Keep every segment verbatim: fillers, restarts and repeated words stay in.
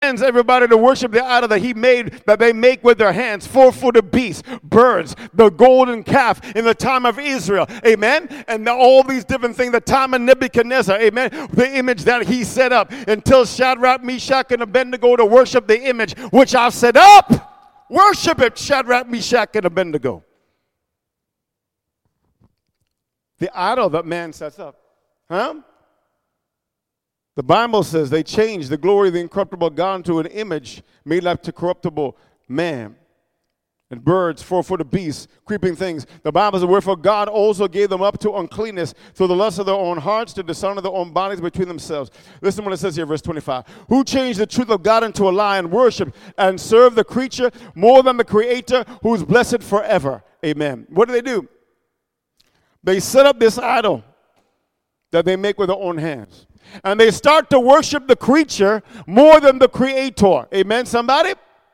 commands everybody to worship the idol that he made, that they make with their hands, four-footed beasts, birds, the golden calf in the time of Israel. Amen? And all these different things, the time of Nebuchadnezzar. Amen? The image that he set up until Shadrach, Meshach, and Abednego to worship the image which I've set up. Worship it, Shadrach, Meshach, and Abednego. The idol that man sets up. Huh? The Bible says they changed the glory of the incorruptible God into an image made like to corruptible man. And birds, four-footed beasts, creeping things. The Bible says, wherefore God also gave them up to uncleanness through the lust of their own hearts, to dishonor their own bodies between themselves. Listen to what it says here, verse twenty-five. Who changed the truth of God into a lie and worship and serve the creature more than the Creator, who is blessed forever. Amen. What do they do? They set up this idol that they make with their own hands. And they start to worship the creature more than the Creator. Amen, somebody?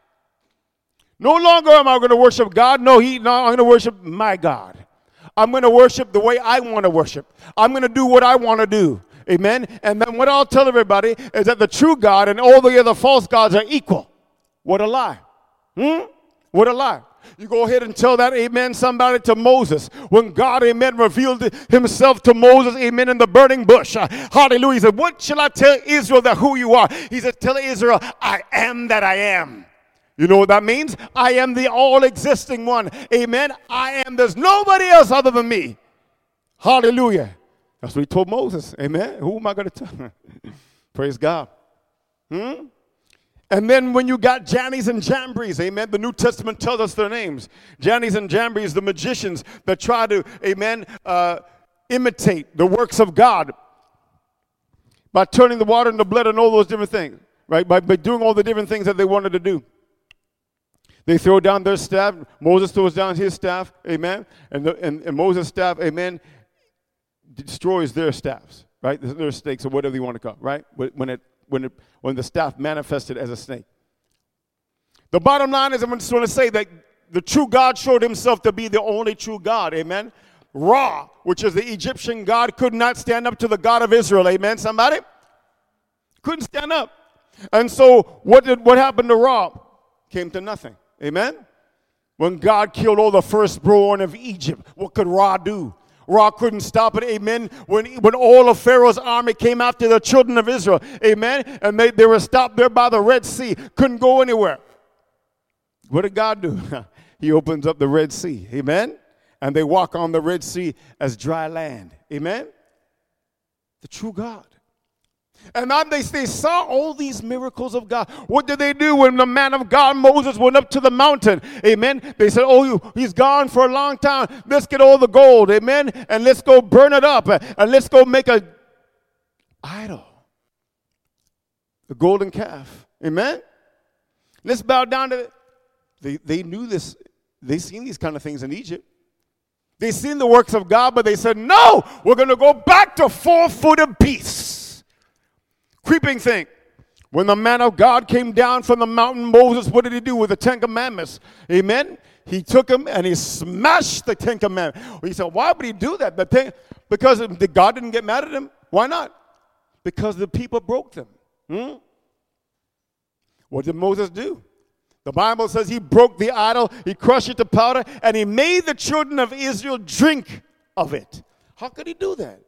No longer am I going to worship God. No, he, no, I'm going to worship my God. I'm going to worship the way I want to worship. I'm going to do what I want to do. Amen? And then what I'll tell everybody is that the true God and all the other false gods are equal. What a lie. Hmm? What a lie. You go ahead and tell that, amen, somebody, to Moses. When God, amen, revealed himself to Moses, amen, in the burning bush. Uh, hallelujah. He said, what shall I tell Israel that who you are? He said, tell Israel, I am that I am. You know what that means? I am the all-existing one. Amen. I am. There's nobody else other than me. Hallelujah. That's what he told Moses. Amen. Who am I going to tell? Praise God. Hmm? And then when you got Jannes and Jambres, amen, the New Testament tells us their names. Jannes and Jambres, the magicians that try to, amen, uh, imitate the works of God by turning the water into blood and all those different things, right? By, by doing all the different things that they wanted to do. They throw down their staff. Moses throws down his staff, amen, and, the, and, and Moses' staff, amen, destroys their staffs, right? Their stakes or whatever you want to call it, right? When it When, it, when the staff manifested as a snake. The bottom line is, I'm just going to say that the true God showed himself to be the only true God, amen. Ra, which is the Egyptian God, could not stand up to the God of Israel, amen, somebody? Couldn't stand up. And so what did what happened to Ra? Came to nothing, amen. When God killed all the firstborn of Egypt, what could Ra do? Ra couldn't stop it, amen, when, when all of Pharaoh's army came after the children of Israel, amen, and they, they were stopped there by the Red Sea, couldn't go anywhere. What did God do? He opens up the Red Sea, amen, and they walk on the Red Sea as dry land, amen, the true God. And then they, they saw all these miracles of God. What did they do when the man of God, Moses, went up to the mountain? Amen. They said, oh, he's gone for a long time. Let's get all the gold. Amen. And let's go burn it up. And let's go make a idol. The golden calf. Amen. Let's bow down to it. They, they knew this. They seen these kind of things in Egypt. They seen the works of God, but they said, no, we're going to go back to four-footed beasts. Creeping thing. When the man of God came down from the mountain, Moses, what did he do with the Ten Commandments? Amen? He took them and he smashed the Ten Commandments. He said, why would he do that? The thing, because the God didn't get mad at him. Why not? Because the people broke them. Hmm? What did Moses do? The Bible says he broke the idol, he crushed it to powder, and he made the children of Israel drink of it. How could he do that?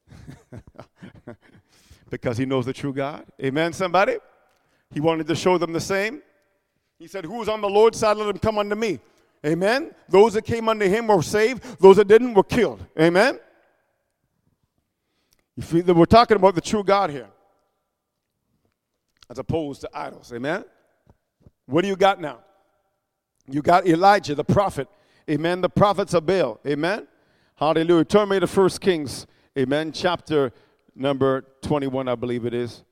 Because he knows the true God. Amen, somebody? He wanted to show them the same. He said, who is on the Lord's side, let him come unto me. Amen? Those that came unto him were saved. Those that didn't were killed. Amen? You feel that we're talking about the true God here, as opposed to idols. Amen? What do you got now? You got Elijah, the prophet. Amen? The prophets of Baal. Amen? Hallelujah. Turn me to First Kings. Amen? Chapter number twenty-one, I believe it is.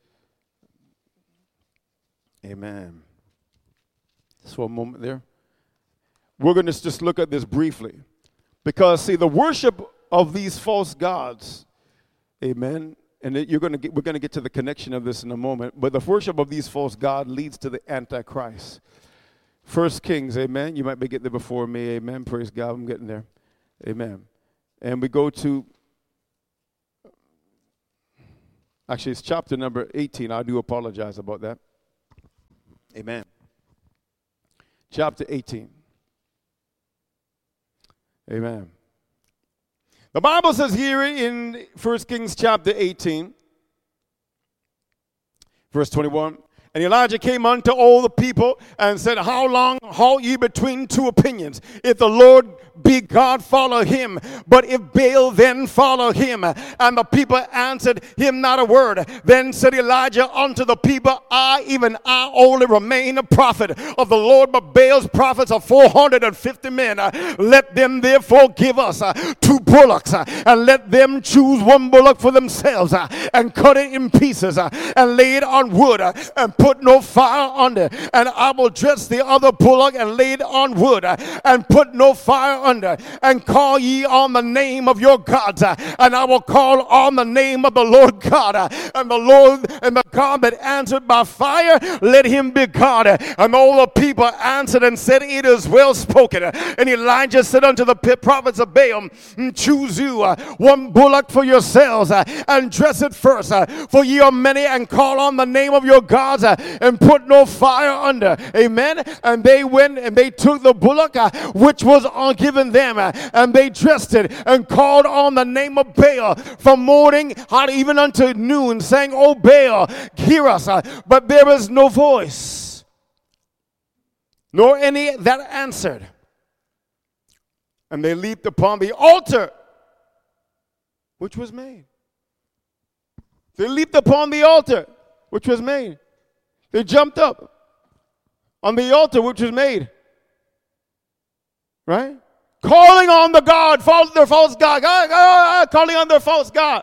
Amen. Just for a moment there. We're going to just look at this briefly. Because, see, the worship of these false gods, amen, and it, you're going to get, we're going to get to the connection of this in a moment, but the worship of these false gods leads to the Antichrist. First Kings, amen. You might be getting there before me, amen. Praise God, I'm getting there. Amen. And we go to Actually, it's chapter number eighteen. I do apologize about that. Amen. Chapter eighteen. Amen. The Bible says here in First Kings chapter eighteen, verse twenty-one, and Elijah came unto all the people and said, how long halt ye between two opinions? If the Lord be God, follow him. But if Baal, then follow him. And the people answered him not a word. Then said Elijah unto the people, I, even I only remain a prophet of the Lord, but Baal's prophets are four hundred fifty men. Let them therefore give us uh, two bullocks, uh, and let them choose one bullock for themselves, uh, and cut it in pieces, uh, and lay it on wood, uh, and put no fire under. And I will dress the other bullock and lay it on wood, uh, and put no fire under. And call ye on the name of your gods, uh, and I will call on the name of the Lord God. Uh, and the Lord and the God that answered by fire, let him be God. Uh, and all the people answered and said, it is well spoken. Uh, and Elijah said unto the prophets of Baal, choose you uh, one bullock for yourselves, uh, and dress it first, uh, for ye are many, and call on the name of your gods, uh, and put no fire under. Amen. And they went and they took the bullock uh, which was uh, given them, uh, and they dressed it and called on the name of Baal from morning uh, even unto noon, saying, O Baal, hear us. Uh, but there is no voice, nor any that answered. And they leaped upon the altar which was made. They leaped upon the altar which was made. They jumped up on the altar which was made. Right? Calling on the God, false, their false God. God, God, calling on their false God.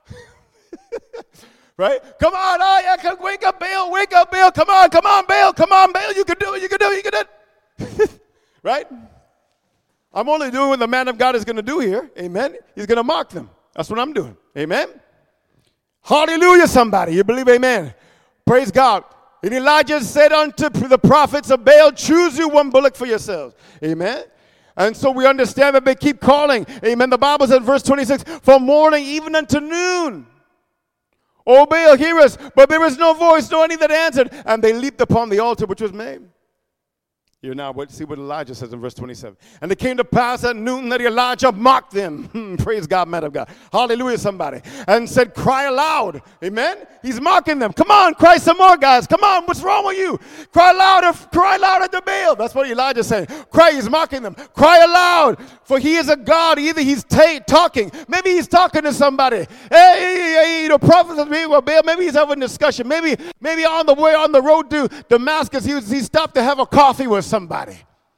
Right? Come on, oh yeah, come, wake up, Baal, wake up, Baal. Come on, come on, Baal, come on, Baal. You can do it, you can do it, you can do it. Right? I'm only doing what the man of God is going to do here. Amen. He's going to mock them. That's what I'm doing. Amen. Hallelujah, somebody. You believe amen? Praise God. And Elijah said unto the prophets of Baal, choose you one bullock for yourselves. Amen. And so we understand that they keep calling. Amen. The Bible says, verse twenty-six, from morning even unto noon. O Baal, hear us. But there is no voice, no any that answered. And they leaped upon the altar which was made. Here now, what, see what Elijah says in verse twenty-seven. And it came to pass at noon that Elijah mocked them. Praise God, man of God. Hallelujah, somebody. And said, cry aloud. Amen. He's mocking them. Come on, cry some more, guys. Come on, what's wrong with you? Cry louder, cry louder to Baal. That's what Elijah's saying. Cry, he's mocking them. Cry aloud, for he is a God. Either he's ta- talking. Maybe he's talking to somebody. Hey, hey, the prophets of Baal, maybe he's having a discussion. Maybe, maybe on the way, on the road to Damascus, he, was, he stopped to have a coffee with somebody.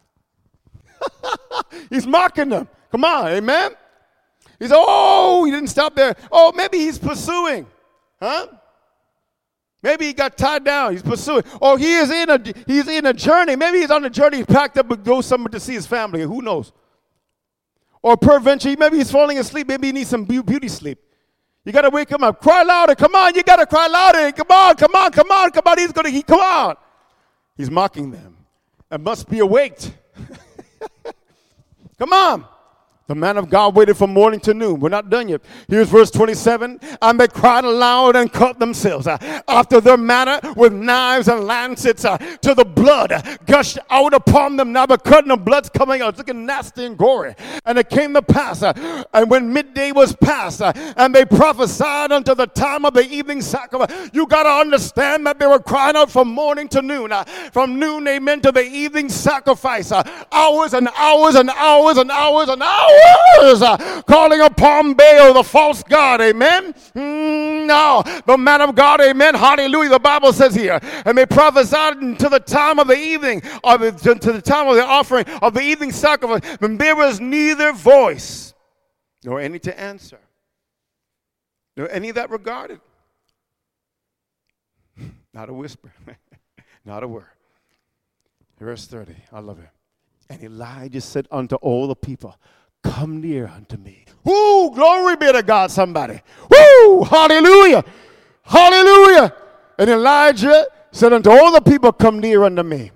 He's mocking them. Come on, amen? He said, oh, he didn't stop there. Oh, maybe he's pursuing. Huh? Maybe he got tied down. He's pursuing. Or he is in a he's in a journey. Maybe he's on a journey. He's packed up and goes somewhere to see his family. Who knows? Or peradventure, maybe he's falling asleep. Maybe he needs some beauty sleep. You got to wake him up. Cry louder. Come on. You got to cry louder. Come on. Come on. Come on. Come on. He's going to, he, come on. He's mocking them. And must be awaked. Come on. The man of God waited from morning to noon. We're not done yet. Here's verse twenty-seven. And they cried aloud and cut themselves uh, after their manner with knives and lancets uh, till the blood gushed out upon them. Now the cutting of blood's coming out. It's looking nasty and gory. And it came to pass, uh, and when midday was past, uh, and they prophesied unto the time of the evening sacrifice. You got to understand that they were crying out from morning to noon. Uh, from noon, amen, to the evening sacrifice. Uh, hours and hours and hours and hours and hours. Uh, calling upon Baal, the false god, amen. Mm, no, the man of God, amen. Hallelujah. The Bible says here, and they prophesied until the time of the evening, or the, to, to the time of the offering of the evening sacrifice, and there was neither voice nor any to answer, nor any that regarded. Not a whisper, not a word. Verse thirty, I love it. And Elijah said unto all the people, come near unto me. Woo, glory be to God, somebody. Woo, hallelujah, hallelujah. And Elijah said unto all the people, come near unto me.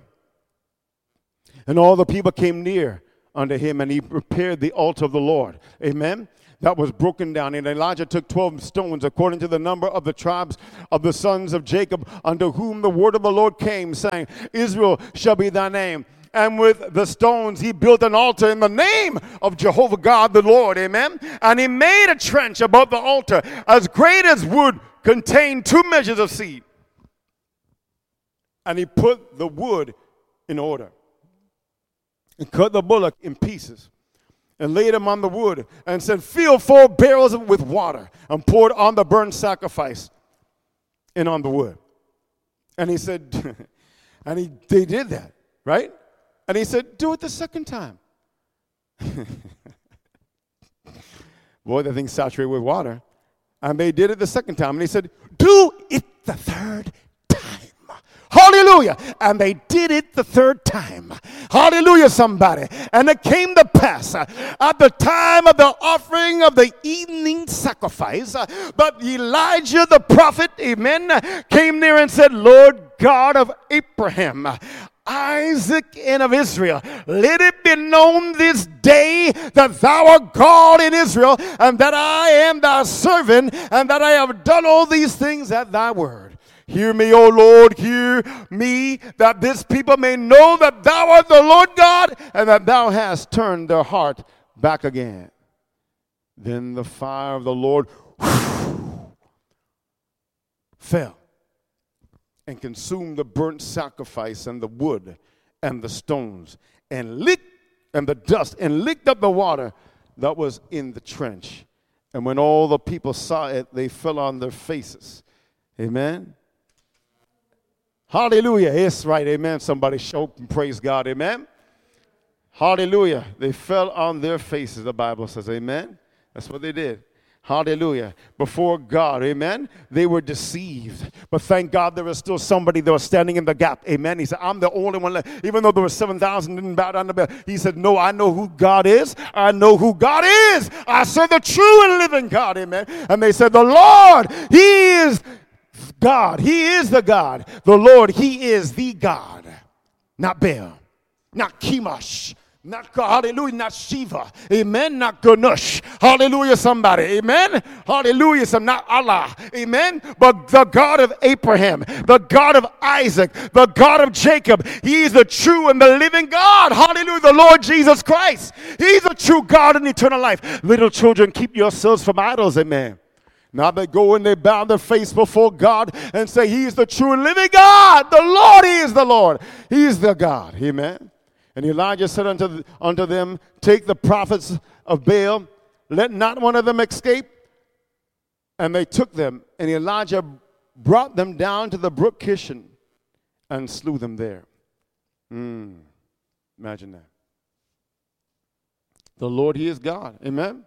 And all the people came near unto him, and he prepared the altar of the Lord. Amen. that was broken down. And Elijah took twelve stones according to the number of the tribes of the sons of Jacob, unto whom the word of the Lord came, saying, Israel shall be thy name. And with the stones he built an altar in the name of Jehovah God the Lord. Amen. And he made a trench above the altar as great as would contain two measures of seed. And he put the wood in order, and cut the bullock in pieces, and laid him on the wood, and said, Fill four barrels with water, and pour it on the burnt sacrifice and on the wood. And he said, and he they did that, right? And he said, Do it the second time. Boy, that thing's saturated with water. And they did it the second time. And he said, Do it the third time. Hallelujah. And they did it the third time. Hallelujah, somebody. And it came to pass uh, at the time of the offering of the evening sacrifice, uh, but Elijah the prophet, amen, came near and said, Lord God of Abraham, Isaac, and of Israel, let it be known this day that thou art God in Israel, and that I am thy servant, and that I have done all these things at thy word. Hear me, O Lord, hear me, that this people may know that thou art the Lord God, and that thou hast turned their heart back again. Then the fire of the Lord whew, fell and consumed the burnt sacrifice and the wood and the stones and licked and the dust and licked up the water that was in the trench. And when all the people saw it, they fell on their faces. Amen. Hallelujah. Yes, right. Amen. Somebody shout and praise God. Amen. Hallelujah. They fell on their faces, the Bible says. Amen. That's what they did. Hallelujah. Before God. Amen. They were deceived. But thank God there was still somebody that was standing in the gap. Amen. He said, I'm the only one left. Even though there were seven thousand didn't bow down to bell. He said, no, I know who God is. I know who God is. I serve the true and living God. Amen. And they said, the Lord, He is God. He is the God. The Lord, He is the God. Not Baal. Not Chemosh. Not God. Hallelujah. Not Shiva. Amen. Not Ganush. Hallelujah, somebody. Amen. Hallelujah. Some not Allah. Amen. But the God of Abraham, the God of Isaac, the God of Jacob. He is the true and the living God. Hallelujah. The Lord Jesus Christ. He's the true God in eternal life. Little children, keep yourselves from idols. Amen. Now they go and they bow their face before God and say, He is the true and living God. The Lord, He is the Lord. He is the God. Amen. And Elijah said unto, unto them, Take the prophets of Baal, let not one of them escape. And they took them, and Elijah brought them down to the brook Kishon and slew them there. Mm, imagine that. The Lord, He is God. Amen.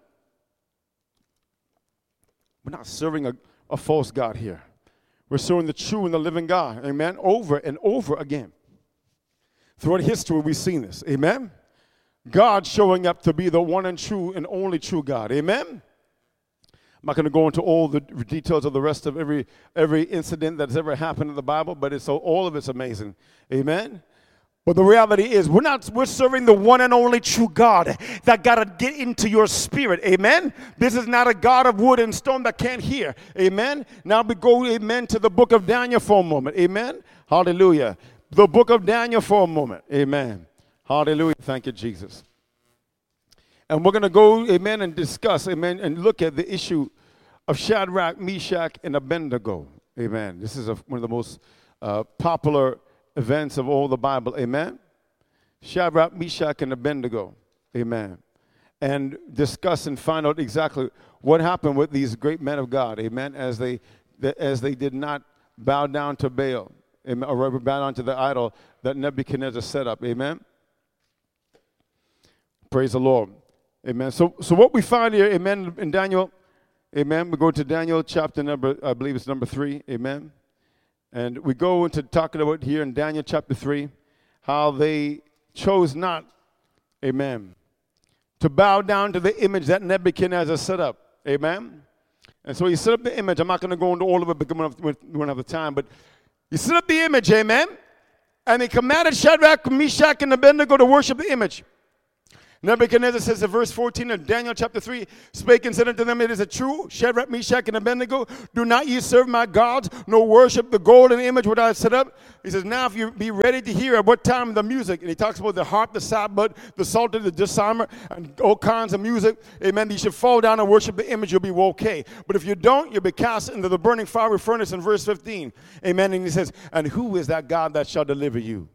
We're not serving a, a false God here. We're serving the true and the living God. Amen. Over and over again. Throughout history, we've seen this. Amen. God showing up to be the one and true and only true God. Amen. I'm not going to go into all the details of the rest of every every incident that's ever happened in the Bible, but it's all of it's amazing. Amen. But the reality is, we're not, we're serving the one and only true God that got to get into your spirit. Amen. This is not a God of wood and stone that can't hear. Amen. Now we go, amen, to the book of Daniel for a moment. Amen. Hallelujah. The book of Daniel for a moment. Amen. Hallelujah. Thank you, Jesus. And we're going to go, amen, and discuss, amen, and look at the issue of Shadrach, Meshach, and Abednego. Amen. This is a, one of the most uh, popular events of all the Bible. Amen. Shadrach, Meshach, and Abednego. Amen. And discuss and find out exactly what happened with these great men of God. Amen. As they as they did not bow down to Baal, amen, or bow down to the idol that Nebuchadnezzar set up. Amen. Praise the Lord. Amen. So so what we find here, amen, in Daniel, amen. We go to Daniel chapter number, I believe it's number three. Amen. And we go into talking about here in Daniel chapter three, how they chose not, amen, to bow down to the image that Nebuchadnezzar set up. Amen. And so he set up the image. I'm not going to go into all of it because we don't have the time. But he set up the image, amen. And he commanded Shadrach, Meshach, and Abednego to worship the image. Nebuchadnezzar says in verse fourteen of Daniel chapter three, spake and said unto them, it is a true, Shadrach, Meshach, and Abednego, do not ye serve my gods, nor worship the golden image which I have set up. He says, now if you be ready to hear at what time the music, and he talks about the harp, the sackbut, the psalter, the dulcimer, and all kinds of music, amen, you should fall down and worship the image, you'll be okay. But if you don't, you'll be cast into the burning fiery furnace in verse fifteen, amen, and he says, and who is that God that shall deliver you?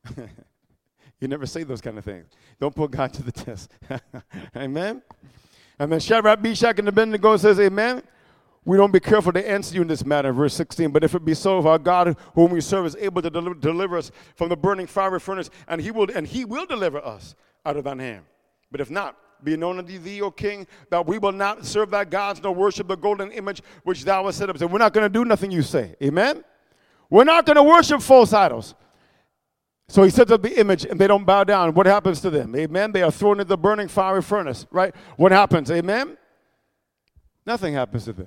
You never say those kind of things. Don't put God to the test. Amen? And then Shadrach, Meshach, and Abednego says, amen, we don't be careful to answer you in this matter, verse sixteen. But if it be so, if our God whom we serve is able to deliver, deliver us from the burning fiery furnace, and he will and he will deliver us out of thine hand. But if not, be it known unto thee, O king, that we will not serve thy gods, nor worship the golden image which thou hast set up. So we're not going to do nothing you say. Amen? We're not going to worship false idols. So he sets up the image, and they don't bow down. What happens to them? Amen? They are thrown into the burning fiery furnace, right? What happens? Amen? Nothing happens to them.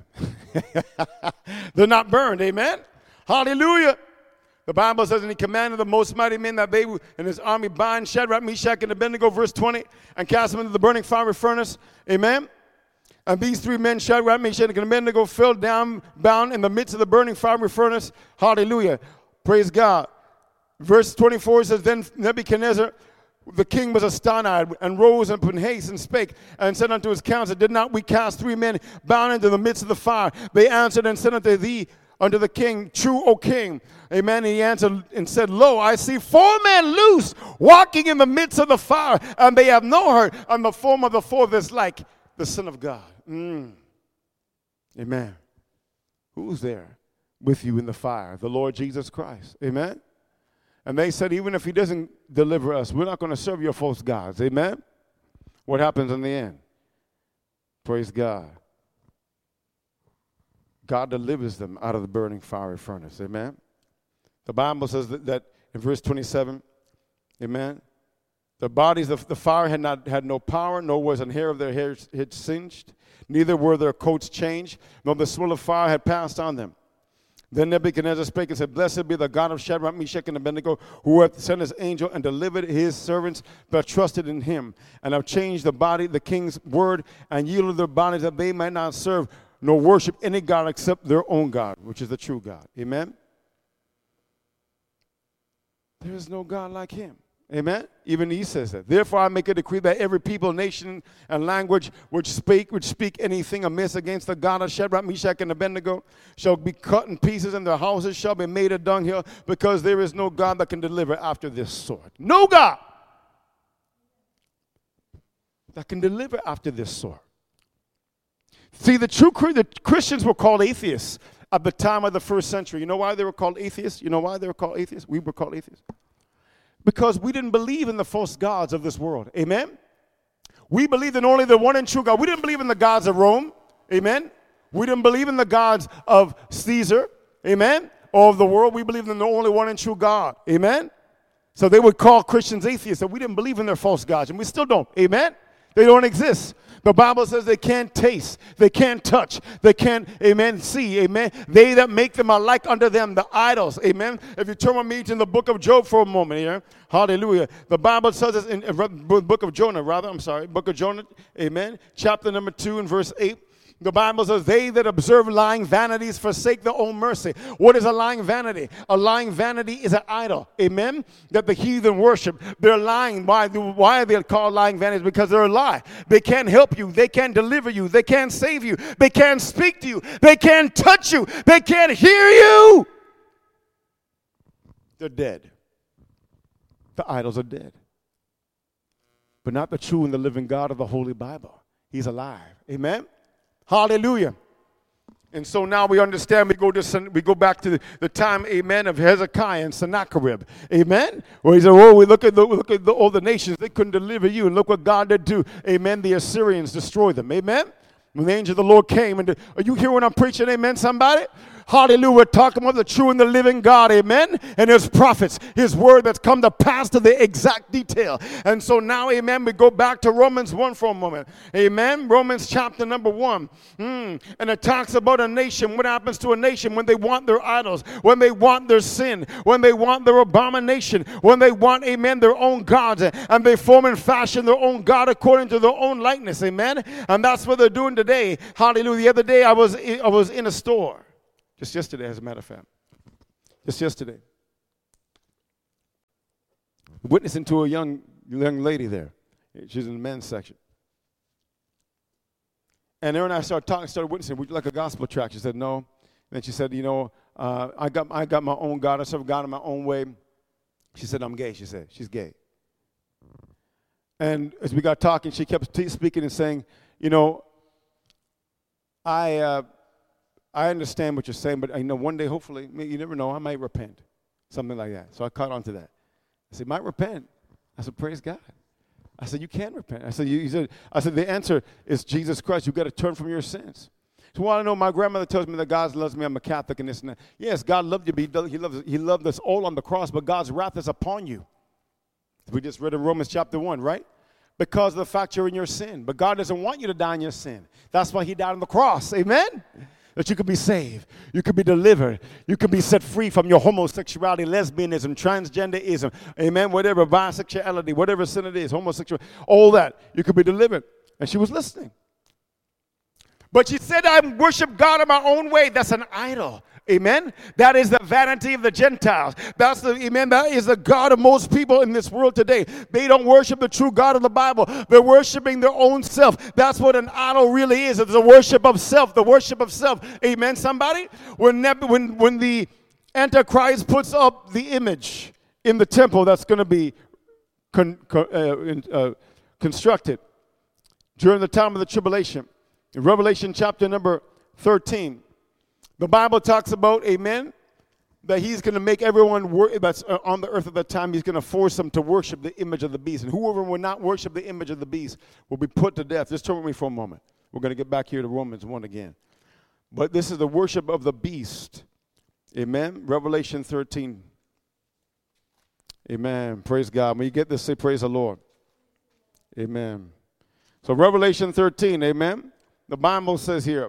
They're not burned. Amen? Hallelujah. The Bible says, and he commanded the most mighty men that they and his army bind Shadrach, Meshach, and Abednego, verse twenty, and cast them into the burning fiery furnace. Amen? And these three men, Shadrach, Meshach, and Abednego, fell down, bound in the midst of the burning fiery furnace. Hallelujah. Praise God. Verse twenty-four says, then Nebuchadnezzar, the king, was astonished, and rose and put in haste and spake, and said unto his council, did not we cast three men bound into the midst of the fire? They answered and said unto thee, unto the king, true, O king. Amen. And he answered and said, lo, I see four men loose, walking in the midst of the fire, and they have no hurt, and the form of the fourth is like the Son of God. Mm. Amen. Who's there with you in the fire? The Lord Jesus Christ. Amen. And they said, even if he doesn't deliver us, we're not going to serve your false gods. Amen? What happens in the end? Praise God. God delivers them out of the burning fiery furnace. Amen? The Bible says that, that in verse twenty-seven, amen, the bodies of the fire had not had no power, nor was an hair of their heads singed, neither were their coats changed, nor the swirl of fire had passed on them. Then Nebuchadnezzar spake and said, blessed be the God of Shadrach, Meshach, and Abednego, who hath sent his angel and delivered his servants that trusted in him, and have changed the body, the king's word, and yielded their bodies that they might not serve nor worship any God except their own God, which is the true God. Amen? There is no God like him. Amen? Even he says that. Therefore I make a decree that every people, nation, and language which speak, which speak anything amiss against the God of Shadrach, Meshach, and Abednego shall be cut in pieces, and their houses shall be made a dunghill, because there is no God that can deliver after this sort. No God that can deliver after this sort. See, the true the Christians were called atheists at the time of the first century. You know why they were called atheists? You know why they were called atheists? We were called atheists. Because we didn't believe in the false gods of this world. Amen? We believed in only the one and true God. We didn't believe in the gods of Rome. Amen? We didn't believe in the gods of Caesar. Amen? Or of the world. We believed in the only one and true God. Amen? So they would call Christians atheists. And we didn't believe in their false gods. And we still don't. Amen? They don't exist. The Bible says they can't taste, they can't touch, they can't, amen, see, amen. They that make them are like unto them, the idols, amen. If you turn with me to the book of Job for a moment here, hallelujah. The Bible says this in the book of Jonah, rather, I'm sorry, book of Jonah, amen, chapter number two and verse eight. The Bible says, they that observe lying vanities forsake their own mercy. What is a lying vanity? A lying vanity is an idol, amen, that the heathen worship. They're lying. Why, why are they called lying vanities? Because they're a lie. They can't help you. They can't deliver you. They can't save you. They can't speak to you. They can't touch you. They can't hear you. They're dead. The idols are dead. But not the true and the living God of the Holy Bible. He's alive, amen. Hallelujah. And so now we understand, we go to we go back to the, the time, amen, of Hezekiah and Sennacherib. Amen? Where he said, oh, we look at, the, look at the, all the nations, they couldn't deliver you. And look what God did do. Amen. The Assyrians destroyed them. Amen? When the angel of the Lord came, and the, are you hearing what I'm preaching? Amen, somebody? Hallelujah. We're talking about the true and the living God. Amen. And His prophets, His word that's come to pass to the exact detail. And so now, amen, we go back to Romans one for a moment. Amen. Romans chapter number one. Mm. And it talks about a nation. What happens to a nation when they want their idols, when they want their sin, when they want their abomination, when they want, amen, their own gods, and they form and fashion their own God according to their own likeness. Amen. And that's what they're doing today. Hallelujah. The other day I was I was in a store. Just yesterday, as a matter of fact. Just yesterday. Witnessing to a young young lady there. She's in the men's section. And there and I started talking, started witnessing. Would you like a gospel tract? She said, no. And then she said, you know, uh, I got I got my own God. I serve God in my own way. She said, I'm gay, she said. She's gay. And as we got talking, she kept t- speaking and saying, you know, I... Uh, I understand what you're saying, but I know one day, hopefully, you never know, I might repent. Something like that. So I caught on to that. I said, might repent. I said, praise God. I said, you can repent. I said, you, you said, I said, the answer is Jesus Christ. You've got to turn from your sins. So while I know my grandmother tells me that God loves me, I'm a Catholic and this and that. Yes, God loved you, but he, does, he, loves, he loved us all on the cross, but God's wrath is upon you. We just read in Romans chapter one, right? Because of the fact you're in your sin. But God doesn't want you to die in your sin. That's why He died on the cross. Amen? That you could be saved, you could be delivered, you could be set free from your homosexuality, lesbianism, transgenderism, amen, whatever, bisexuality, whatever sin it is, homosexual, all that, you could be delivered. And she was listening. But she said, I worship God in my own way. That's an idol. Amen. That is the vanity of the Gentiles. That's the, amen, that is the God of most people in this world today. They don't worship the true God of the Bible. They're worshiping their own self. That's what an idol really is. It's the worship of self, the worship of self. Amen, somebody? When, when, when the Antichrist puts up the image in the temple that's going to be con, con, uh, in, uh, constructed during the time of the tribulation, in Revelation chapter number thirteen, the Bible talks about, amen, that He's going to make everyone wor- that's on the earth at that time, He's going to force them to worship the image of the beast. And whoever will not worship the image of the beast will be put to death. Just turn with me for a moment. We're going to get back here to Romans one again. But this is the worship of the beast. Amen. Revelation thirteen. Amen. Praise God. When you get this, say praise the Lord. Amen. So Revelation thirteen, amen. The Bible says here,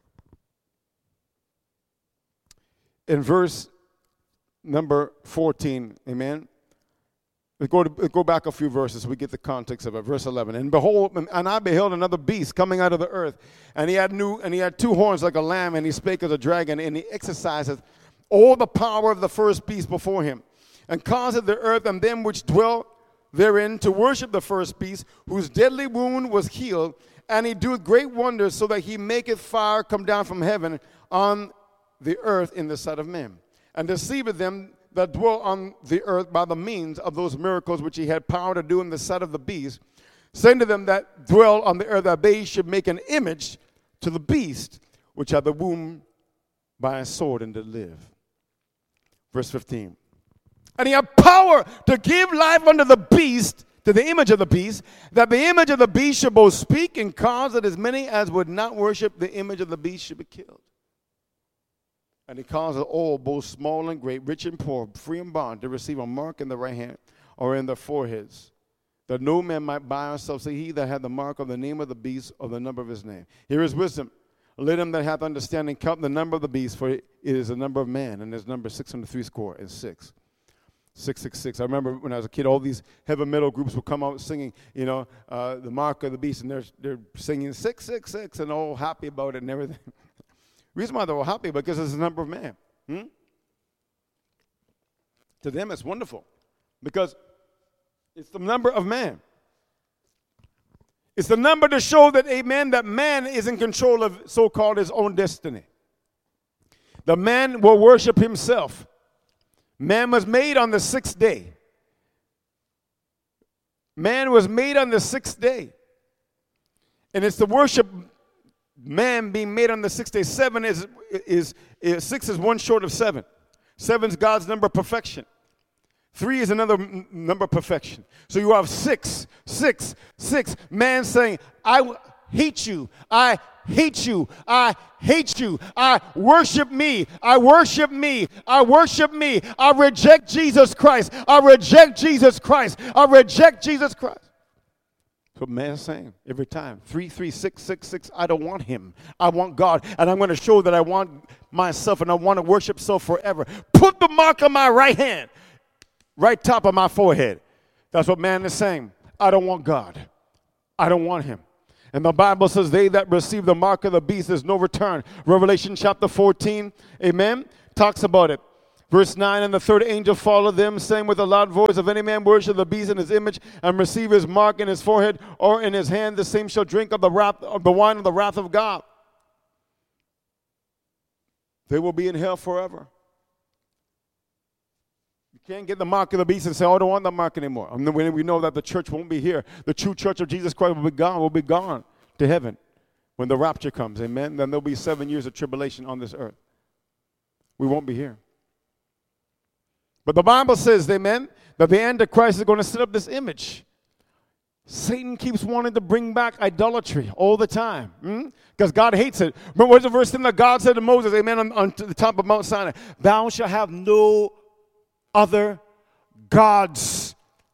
in verse number fourteen, amen. Let's go, to, let's go back a few verses so we get the context of it. Verse eleven. And behold, and I beheld another beast coming out of the earth, and he had new, and he had two horns like a lamb, and he spake as a dragon, and he exerciseth all the power of the first beast before him, and causeth the earth and them which dwell therein to worship the first beast, whose deadly wound was healed, and he doeth great wonders, so that he maketh fire come down from heaven on the earth in the sight of men, and deceiveth them that dwell on the earth by the means of those miracles which he had power to do in the sight of the beast, saying to them that dwell on the earth that they should make an image to the beast, which had the wound by a sword and did live. Verse fifteen. And he had power to give life unto the beast, to the image of the beast, that the image of the beast should both speak and cause that as many as would not worship the image of the beast should be killed. And he caused all, both small and great, rich and poor, free and bond, to receive a mark in the right hand or in their foreheads, that no man might buy or sell, say he that had the mark of the name of the beast or the number of his name. Here is wisdom. Let him that hath understanding count the number of the beast, for it is the number of man, and his number six hundred three score and six. six six six. I remember when I was a kid, all these heavy metal groups would come out singing, you know, uh, the mark of the beast, and they're, they're singing six six six and all happy about it and everything. The reason why they're all happy, because it's the number of man. Hmm? To them, it's wonderful, because it's the number of man. It's the number to show that, amen, that man is in control of so-called his own destiny. The man will worship himself. Man was made on the sixth day. Man was made on the sixth day. And it's the worship man being made on the sixth day. Seven is, is, is six is one short of seven. Seven is God's number of perfection. Three is another m- number of perfection. So you have six, six, six. Man saying, I, hate you. I hate you. I hate you. I worship me. I worship me. I worship me. I reject Jesus Christ. I reject Jesus Christ. I reject Jesus Christ. That's what man is saying every time. Three, three, six, six, six. I don't want him. I want God. And I'm going to show that I want myself and I want to worship self forever. Put the mark on my right hand, right top of my forehead. That's what man is saying. I don't want God. I don't want him. And the Bible says they that receive the mark of the beast, there's no return. Revelation chapter fourteen, amen, talks about it. Verse nine, and the third angel followed them, saying with a loud voice, if any man worship the beast in his image and receive his mark in his forehead or in his hand, the same shall drink of the wrath of the wine of the wrath of God. They will be in hell forever. You can't get the mark of the beast and say, oh, I don't want the mark anymore. And then we know that the church won't be here. The true church of Jesus Christ will be gone, will be gone to heaven when the rapture comes. Amen. Then there'll be seven years of tribulation on this earth. We won't be here. But the Bible says, amen, that the Antichrist is going to set up this image. Satan keeps wanting to bring back idolatry all the time. Because hmm? God hates it. Remember what's the verse that God said to Moses, amen, on, on the top of Mount Sinai? Thou shalt have no other gods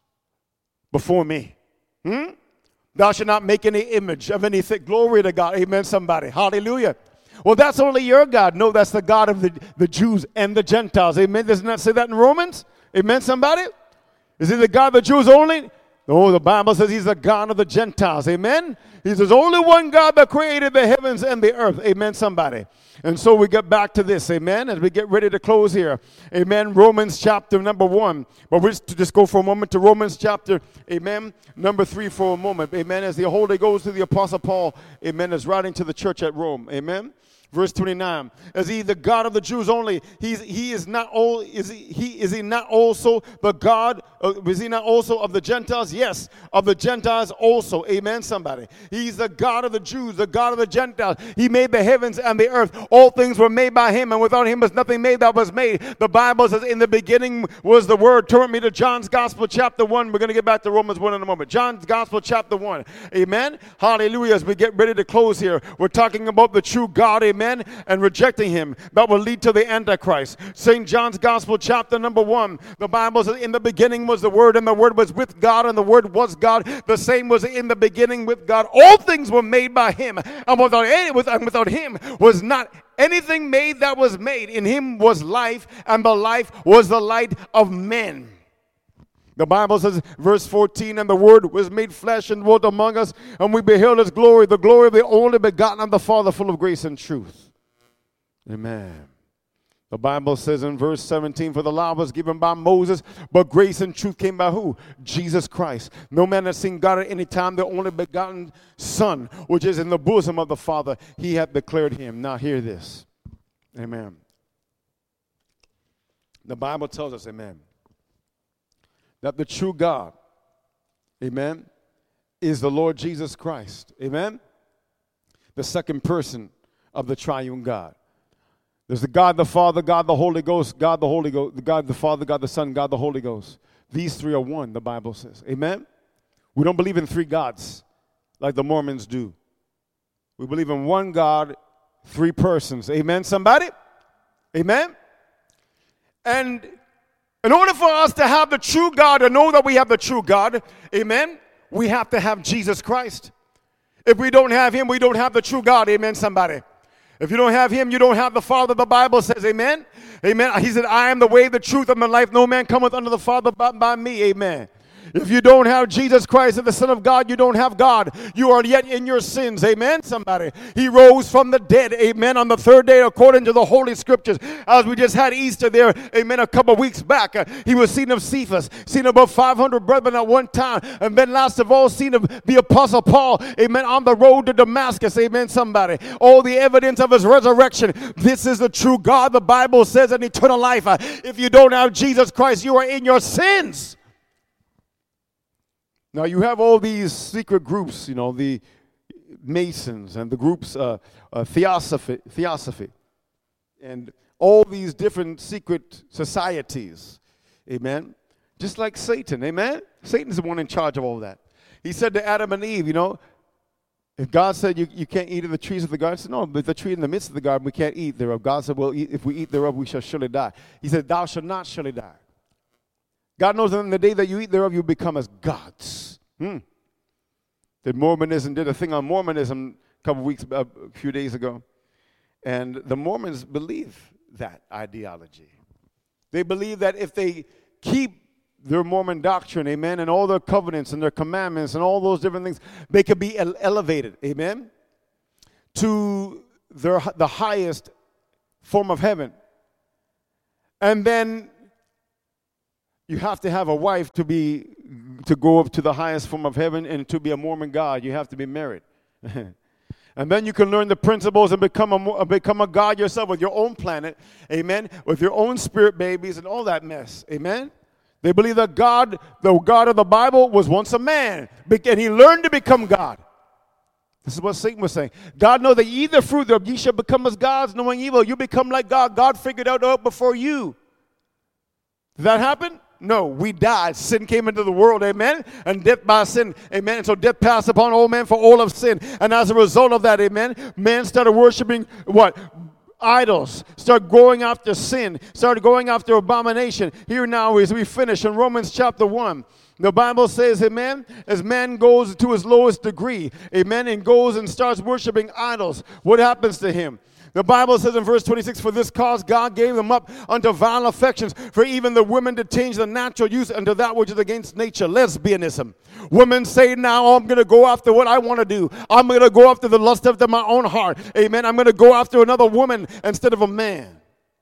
before me. Hmm? Thou shalt not make any image of anything. Glory to God. Amen, somebody. Hallelujah. Well, that's only your God. No, that's the God of the, the Jews and the Gentiles. Amen. Doesn't that say that in Romans? Amen, somebody? Is he the God of the Jews only? No, the Bible says he's the God of the Gentiles. Amen? He's the only one God that created the heavens and the earth. Amen, somebody. And so we get back to this, amen, as we get ready to close here. Amen, Romans chapter number one. But we'll just, just go for a moment to Romans chapter, amen, number three for a moment. Amen, as the Holy Ghost to the Apostle Paul, amen, is writing to the church at Rome. Amen. Verse twenty-nine, is he the God of the Jews only? He's, he is not all, is he, he is he not also the God, uh, is he not also of the Gentiles? Yes, of the Gentiles also. Amen, somebody. He's the God of the Jews, the God of the Gentiles. He made the heavens and the earth. All things were made by him, and without him was nothing made that was made. The Bible says in the beginning was the Word. Turn with me to John's Gospel chapter one. We're going to get back to Romans one in a moment. John's Gospel chapter one. Amen. Hallelujah. As we get ready to close here, we're talking about the true God. Amen. And rejecting him that will lead to the Antichrist. Saint John's Gospel chapter number one, the Bible says in the beginning was the Word, and the Word was with God, and the Word was God. The same was in the beginning with God. All things were made by him, and without any, without him was not anything made that was made. In him was life, and the life was the light of men. The Bible says, verse fourteen, and the Word was made flesh and dwelt among us, and we beheld his glory, the glory of the only begotten of the Father, full of grace and truth. Amen. The Bible says in verse seventeen, for the law was given by Moses, but grace and truth came by who? Jesus Christ. No man has seen God at any time, the only begotten Son, which is in the bosom of the Father. He hath declared him. Now hear this. Amen. The Bible tells us, amen, that the true God, amen, is the Lord Jesus Christ. Amen? The second person of the triune God. There's the God the Father, God the Holy Ghost, God the Holy Ghost, God the Father, God the Son, God the Holy Ghost. These three are one, the Bible says. Amen? We don't believe in three gods like the Mormons do. We believe in one God, three persons. Amen, somebody? Amen? And in order for us to have the true God, to know that we have the true God, amen, we have to have Jesus Christ. If we don't have him, we don't have the true God. Amen, somebody. If you don't have him, you don't have the Father. The Bible says, amen. Amen. He said, I am the way, the truth, and the life. No man cometh unto the Father but by me. Amen. If you don't have Jesus Christ and the Son of God, you don't have God. You are yet in your sins. Amen, somebody. He rose from the dead. Amen. On the third day, according to the Holy Scriptures. As we just had Easter there, amen, a couple of weeks back. Uh, he was seen of Cephas, seen about five hundred brethren at one time. And then last of all, seen of the Apostle Paul. Amen. On the road to Damascus. Amen, somebody. All the evidence of his resurrection. This is the true God. The Bible says in eternal life. Uh, if you don't have Jesus Christ, you are in your sins. Now, you have all these secret groups, you know, the Masons and the groups, uh, uh, Theosophy, Theosophy, and all these different secret societies, amen, just like Satan, amen? Satan's the one in charge of all that. He said to Adam and Eve, you know, If God said you, you can't eat of the trees of the garden, I said, no, but the tree in the midst of the garden we can't eat thereof. God said, well, eat, if we eat thereof, we shall surely die. He said, thou shalt not surely die. God knows that in the day that you eat thereof, you become as gods. Hmm. Did Mormonism, did a thing on Mormonism a couple of weeks, a few days ago. And the Mormons believe that ideology. They believe that if they keep their Mormon doctrine, amen, and all their covenants and their commandments and all those different things, they could be ele- elevated, amen, to their, the highest form of heaven. And then you have to have a wife to be to go up to the highest form of heaven, and to be a Mormon god, you have to be married. And then you can learn the principles and become a, become a god yourself with your own planet, amen, with your own spirit babies and all that mess, amen. They believe that God, the God of the Bible, was once a man, and he learned to become God. This is what Satan was saying. God knows that ye eat the fruit thereof, ye shall become as gods, knowing evil. You become like God. God figured out out before you. Did that happen? No, we died. Sin came into the world, amen? And death by sin, amen? And so death passed upon all men for all of sin. And as a result of that, amen, man started worshiping what? Idols. Start going after sin. Started going after abomination. Here now as we finish in Romans chapter one. The Bible says, amen, as man goes to his lowest degree, amen, and goes and starts worshiping idols, what happens to him? The Bible says in verse twenty-six, for this cause God gave them up unto vile affections, for even the women to change the natural use unto that which is against nature, lesbianism. Women say now, I'm going to go after what I want to do. I'm going to go after the lust after my own heart. Amen. I'm going to go after another woman instead of a man.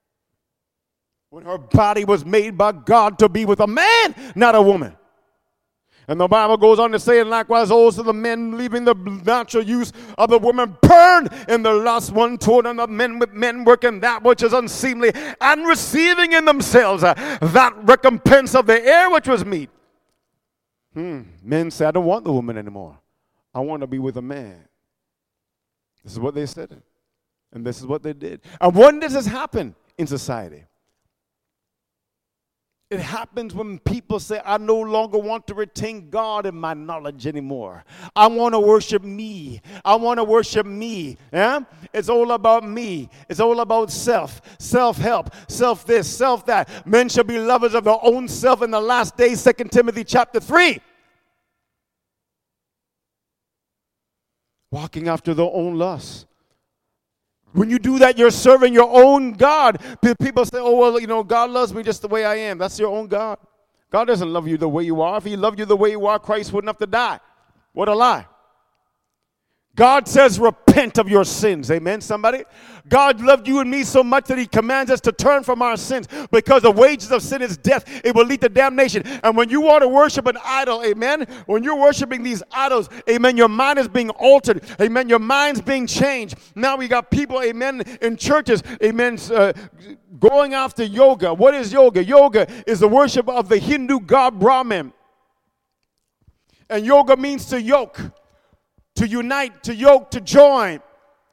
When her body was made by God to be with a man, not a woman. And the Bible goes on to say, and likewise also the men leaving the natural use of the woman burned in the lust one toward another, men with men working that which is unseemly, and receiving in themselves uh, that recompense of the air which was meat. Hmm. Men say, I don't want the woman anymore. I want to be with a man. This is what they said. And this is what they did. And when does this happen in society? It happens when people say, I no longer want to retain God in my knowledge anymore. I want to worship me. I want to worship me. Yeah? It's all about me. It's all about self. Self-help. Self-this, self-that. Men shall be lovers of their own self in the last days, Second Timothy chapter three. Walking after their own lusts. When you do that, you're serving your own God. People say, oh, well, you know, God loves me just the way I am. That's your own God. God doesn't love you the way you are. If he loved you the way you are, Christ wouldn't have to die. What a lie. God says repent of your sins. Amen, somebody? God loved you and me so much that he commands us to turn from our sins, because the wages of sin is death. It will lead to damnation. And when you want to worship an idol, amen, when you're worshiping these idols, amen, your mind is being altered. Amen, your mind's being changed. Now we got people, amen, in churches, amen, uh, going after yoga. What is yoga? Yoga is the worship of the Hindu god Brahman. And yoga means to yoke. To unite, to yoke, to join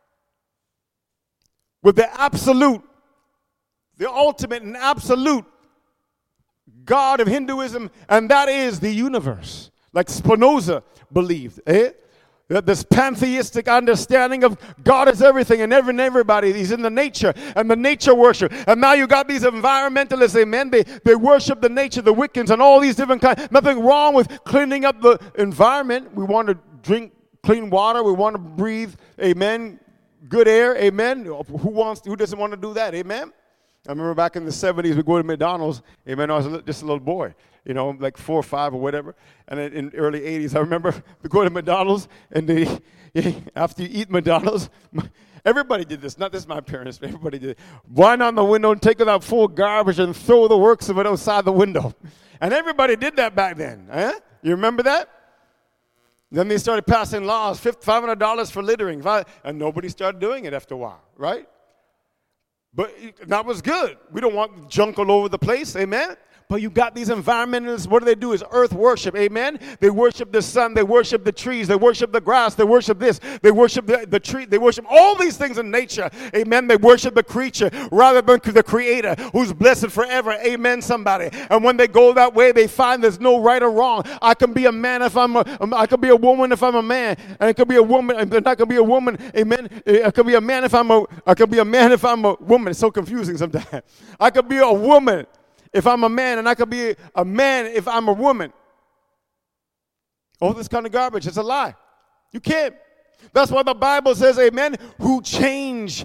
with the absolute, the ultimate and absolute God of Hinduism, and that is the universe. Like Spinoza believed, eh? That this pantheistic understanding of God is everything and every, everybody. He's in the nature and the nature worship. And now you got these environmentalists, amen. They, they worship the nature, the Wiccans, and all these different kinds. Nothing wrong with cleaning up the environment. We want to drink clean water. We want to breathe, amen, good air, amen. Who wants? Who doesn't want to do that, amen? I remember back in the seventies, we go to McDonald's, amen. I was a little, just a little boy, you know, like four or five or whatever. And in the early eighties, I remember we go to McDonald's, and they, after you eat McDonald's, everybody did this. Not just my parents, but everybody did it. Wind on the window and take out full garbage and throw the works of it outside the window. And everybody did that back then. Eh? You remember that? Then they started passing laws, five hundred dollars for littering, and nobody started doing it after a while, right? But that was good. We don't want junk all over the place, amen? But you got these environmentalists, what do they do? Is earth worship, amen? They worship the sun, they worship the trees, they worship the grass, they worship this, they worship the, the tree, they worship all these things in nature, amen? They worship the creature rather than the creator who's blessed forever, amen, somebody. And when they go that way, they find there's no right or wrong. I can be a man if I'm a, I can be a woman if I'm a man, and it could be a woman, and I could be a woman, amen? I could be a man if I'm a, I could be a man if I'm a woman. It's so confusing sometimes. I could be a woman if I'm a man, and I could be a man if I'm a woman. All this kind of garbage, it's a lie. You can't. That's why the Bible says, amen, who change,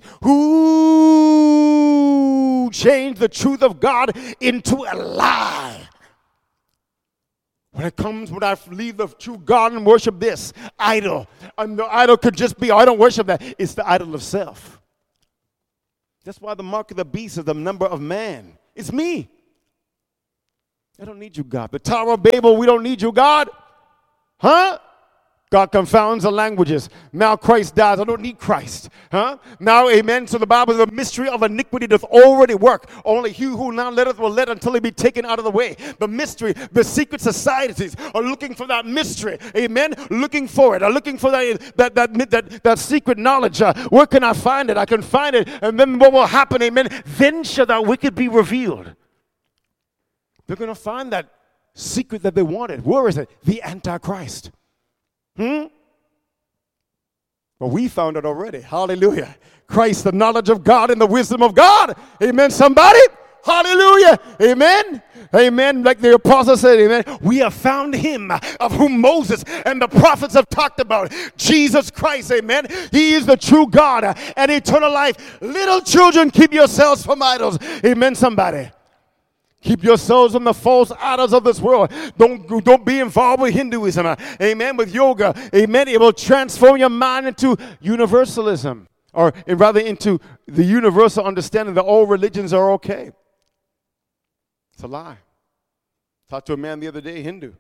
who change the truth of God into a lie. When it comes, when I leave the true God and worship this idol, and the idol could just be, oh, I don't worship that. It's the idol of self. That's why the mark of the beast is the number of man. It's me. I don't need you, God. The Tower of Babel, we don't need you, God. Huh? God confounds the languages. Now Christ dies. I don't need Christ. Huh? Now, amen. So the Bible is a mystery of iniquity doth already work. Only he who now letteth will let until he be taken out of the way. The mystery, the secret societies are looking for that mystery. Amen. Looking for it. Are looking for that that that that, that secret knowledge. Uh, where can I find it? I can find it. And then what will happen? Amen. Then shall that wicked be revealed. They're going to find that secret that they wanted. Where is it? The Antichrist. Hmm? Well, we found it already. Hallelujah. Christ, the knowledge of God and the wisdom of God. Amen, somebody? Hallelujah. Amen. Amen. Like the apostle said, amen. We have found him of whom Moses and the prophets have talked about. Jesus Christ, amen. He is the true God and eternal life. Little children, keep yourselves from idols. Amen, somebody. Keep yourselves from the false idols of this world. Don't, don't be involved with Hinduism. Amen. With yoga. Amen. It will transform your mind into universalism. Or rather into the universal understanding that all religions are okay. It's a lie. Talked to a man the other day, Hindu.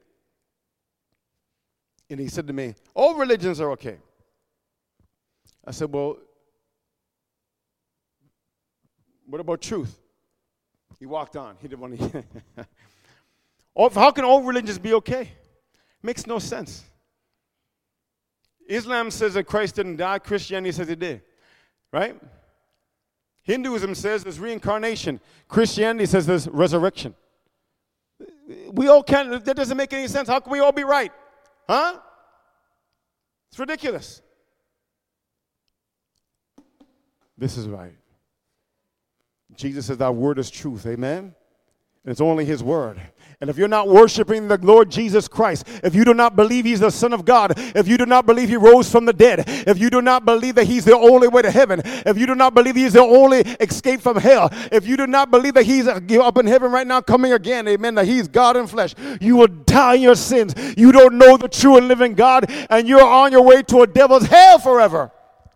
And he said to me, all religions are okay. I said, well, what about truth? He walked on. He didn't want to. How can all religions be okay? Makes no sense. Islam says that Christ didn't die. Christianity says he did. Right? Hinduism says there's reincarnation. Christianity says there's resurrection. We all can't. That doesn't make any sense. How can we all be right? Huh? It's ridiculous. This is right. Jesus says, thy word is truth. Amen? And it's only his word. And if you're not worshiping the Lord Jesus Christ, if you do not believe he's the Son of God, if you do not believe he rose from the dead, if you do not believe that he's the only way to heaven, if you do not believe he's the only escape from hell, if you do not believe that he's up in heaven right now coming again, amen, that he's God in flesh, you will die in your sins. You don't know the true and living God, and you're on your way to a devil's hell forever.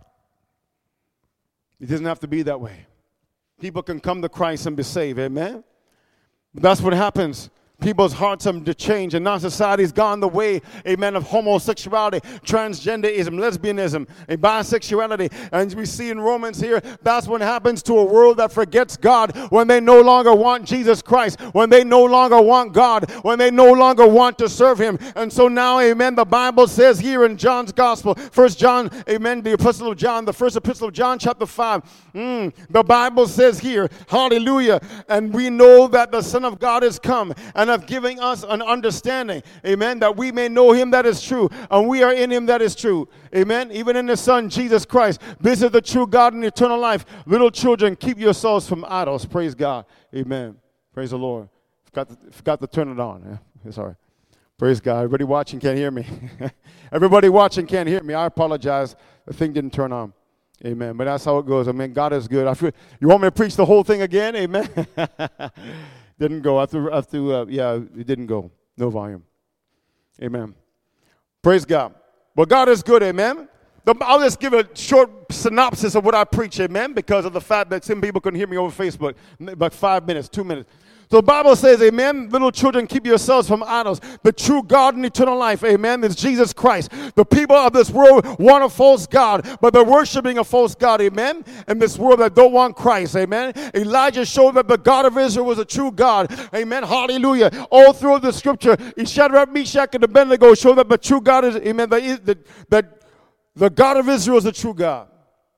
It doesn't have to be that way. People can come to Christ and be saved, amen? That's what happens. People's hearts have to change, and now society's gone the way, amen, of homosexuality, transgenderism, lesbianism, and bisexuality. And we see in Romans here, that's what happens to a world that forgets God when they no longer want Jesus Christ, when they no longer want God, when they no longer want to serve him. And so now, amen, the Bible says here in John's Gospel, First John, amen, the Epistle of John, the first Epistle of John, chapter five, mm, the Bible says here, hallelujah, and we know that the Son of God is come, and of giving us an understanding, amen, that we may know him that is true, and we are in him that is true, amen, even in the Son, Jesus Christ. This is the true God and eternal life. Little children, keep yourselves from idols. Praise God, amen. Praise the Lord. Forgot to, forgot to turn it on. Yeah, sorry. Praise God. Everybody watching can't hear me. Everybody watching can't hear me. I apologize. The thing didn't turn on. Amen. But that's how it goes. I mean, God is good. I feel, you want me to preach the whole thing again? Amen. Didn't go. After, after, uh, yeah, it didn't go. No volume. Amen. Praise God. Well, God is good. Amen. I'll just give a short synopsis of what I preach. Amen. Because of the fact that some people couldn't hear me over Facebook. About five minutes, two minutes. So the Bible says, amen, little children, keep yourselves from idols. The true God and eternal life, amen, is Jesus Christ. The people of this world want a false God, but they're worshiping a false God, amen, in this world that don't want Christ, amen. Elijah showed that the God of Israel was a true God, amen, hallelujah. All through the scripture, Shadrach, Meshach, and Abednego showed that the true God is, amen, that, that, that the God of Israel is a true God.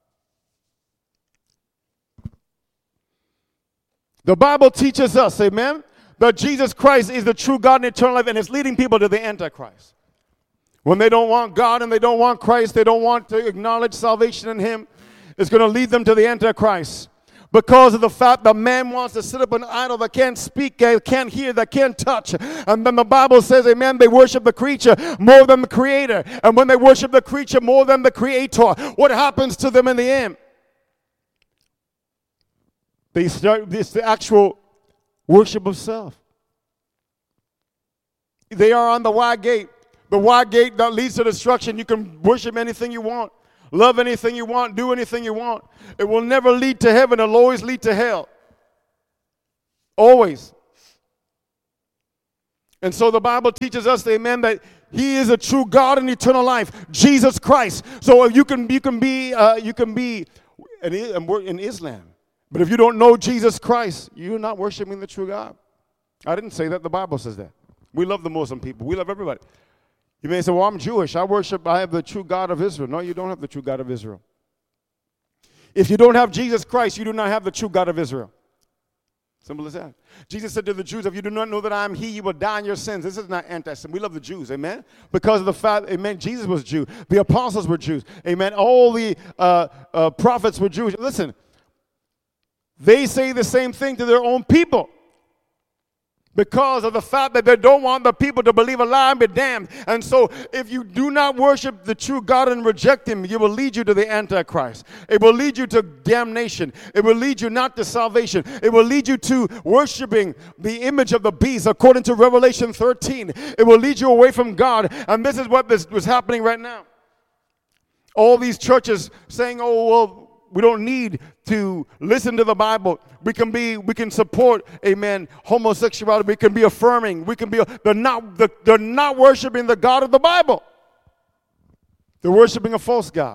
The Bible teaches us, amen, that Jesus Christ is the true God and eternal life, and it's leading people to the Antichrist. When they don't want God and they don't want Christ, they don't want to acknowledge salvation in Him, it's going to lead them to the Antichrist. Because of the fact that man wants to sit up an idol that can't speak, that can't hear, that can't touch. And then the Bible says, amen, they worship the creature more than the Creator. And when they worship the creature more than the Creator, what happens to them in the end? They start, it's the actual worship of self. They are on the wide gate. The wide gate that leads to destruction. You can worship anything you want, love anything you want, do anything you want. It will never lead to heaven. It'll always lead to hell. Always. And so the Bible teaches us, amen, that He is a true God and eternal life, Jesus Christ. So you can you can be uh, you can be in, in Islam. But if you don't know Jesus Christ, you're not worshiping the true God. I didn't say that. The Bible says that. We love the Muslim people. We love everybody. You may say, well, I'm Jewish. I worship, I have the true God of Israel. No, you don't have the true God of Israel. If you don't have Jesus Christ, you do not have the true God of Israel. Simple as that. Jesus said to the Jews, if you do not know that I am He, you will die in your sins. This is not anti-Semitic. We love the Jews, amen? Because of the fact, amen, Jesus was Jew. The apostles were Jews, amen? All the uh, uh, prophets were Jewish. Listen. They say the same thing to their own people because of the fact that they don't want the people to believe a lie and be damned. And so if you do not worship the true God and reject Him, it will lead you to the Antichrist. It will lead you to damnation. It will lead you not to salvation. It will lead you to worshiping the image of the beast according to Revelation thirteen. It will lead you away from God. And this is what this was happening right now. All these churches saying, oh, well, we don't need to listen to the Bible. We can be, we can support, amen, homosexuality. We can be affirming. We can be, they're not, they're not worshiping the God of the Bible. They're worshiping a false God.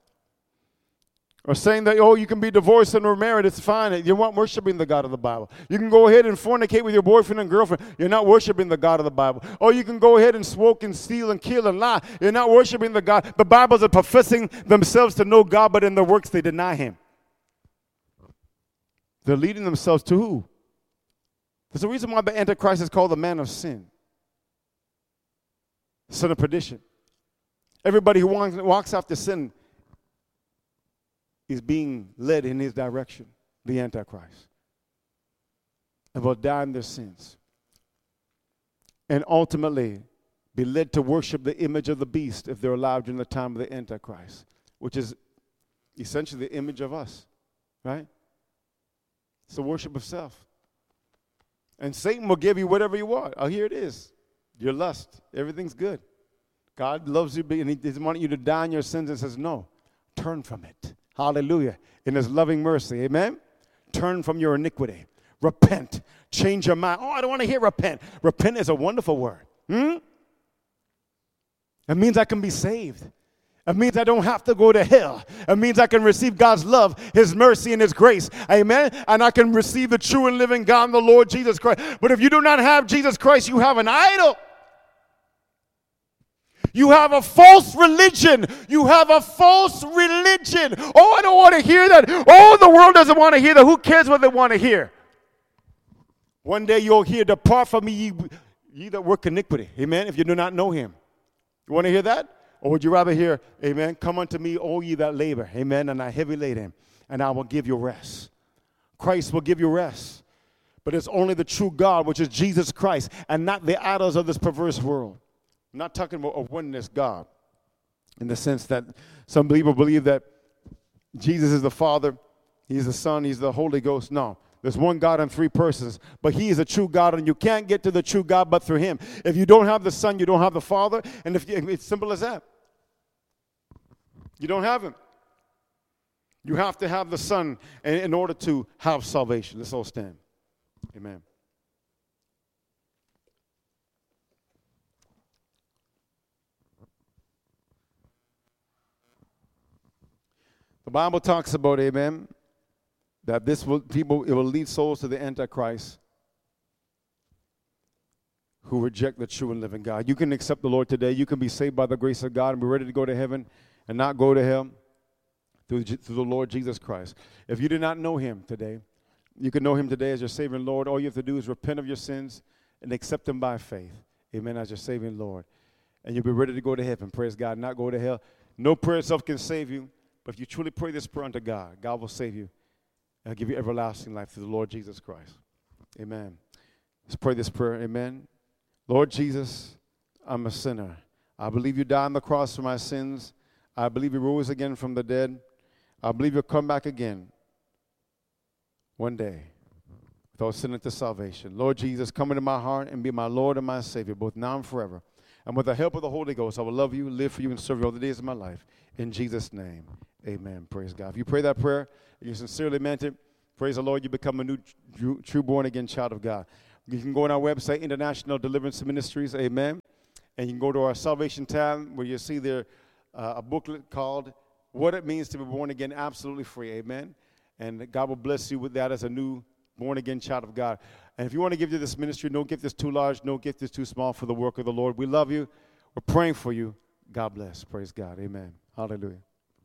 Or saying that, oh, you can be divorced and remarried, it's fine. You're not worshiping the God of the Bible. You can go ahead and fornicate with your boyfriend and girlfriend. You're not worshiping the God of the Bible. Or you can go ahead and smoke and steal and kill and lie. You're not worshiping the God. The Bibles are professing themselves to know God, but in their works they deny Him. They're leading themselves to who? There's a reason why the Antichrist is called the man of sin. Son of perdition. Everybody who walks after sin is being led in his direction, the Antichrist, and will die in their sins and ultimately be led to worship the image of the beast if they're allowed during the time of the Antichrist, which is essentially the image of us, right? It's the worship of self. And Satan will give you whatever you want. Oh, here it is. Your lust. Everything's good. God loves you, and He doesn't want you to die in your sins, and says, no, turn from it. Hallelujah. In His loving mercy. Amen? Turn from your iniquity. Repent. Change your mind. Oh, I don't want to hear repent. Repent is a wonderful word. Hmm? It means I can be saved. It means I don't have to go to hell. It means I can receive God's love, His mercy, and His grace. Amen? And I can receive the true and living God and the Lord Jesus Christ. But if you do not have Jesus Christ, you have an idol. You have a false religion. You have a false religion. Oh, I don't want to hear that. Oh, the world doesn't want to hear that. Who cares what they want to hear? One day you'll hear, depart from me, ye, ye that work iniquity. Amen? If you do not know Him. You want to hear that? Or would you rather hear, amen, come unto me, all ye that labor, amen, and are heavy laden, and I will give you rest. Christ will give you rest. But it's only the true God, which is Jesus Christ, and not the idols of this perverse world. I'm not talking about a oneness God in the sense that some people believe that Jesus is the Father, He's the Son, He's the Holy Ghost. No, there's one God in three persons, but He is a true God, and you can't get to the true God but through Him. If you don't have the Son, you don't have the Father, and if you, it's simple as that. You don't have Him. You have to have the Son in, in order to have salvation. Let's all stand. Amen. The Bible talks about, amen, that this will people it will lead souls to the Antichrist who reject the true and living God. You can accept the Lord today. You can be saved by the grace of God and be ready to go to heaven and not go to hell through, through the Lord Jesus Christ. If you did not know him today, you can know him today as your Savior and Lord. All you have to do is repent of your sins and accept him by faith, amen, as your Savior and Lord. And you'll be ready to go to heaven, praise God, not go to hell. No prayer itself can save you, but if you truly pray this prayer unto God, God will save you and give you everlasting life through the Lord Jesus Christ. Amen. Let's pray this prayer, amen. Lord Jesus, I'm a sinner. I believe you died on the cross for my sins. I believe you rose again from the dead. I believe you'll come back again one day without sin into salvation. Lord Jesus, come into my heart and be my Lord and my Savior, both now and forever. And with the help of the Holy Ghost, I will love you, live for you, and serve you all the days of my life. In Jesus' name, amen. Praise God. If you pray that prayer and you sincerely meant it, praise the Lord, you become a new, true, true born-again child of God. You can go on our website, International Deliverance Ministries, amen. And you can go to our Salvation tab where you see there uh, a booklet called What It Means to Be Born Again, absolutely free, amen. And God will bless you with that as a new born-again child of God. And if you want to give to this ministry, no gift is too large, no gift is too small for the work of the Lord. We love you. We're praying for you. God bless. Praise God. Amen. Hallelujah.